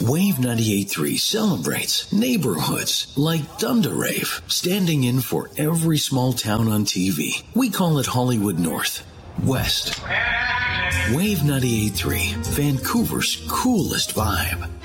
Wave 98.3 celebrates neighborhoods like Dunda Rave, standing in for every small town on TV. We call it Hollywood North, West. Wave 98.3, Vancouver's coolest vibe.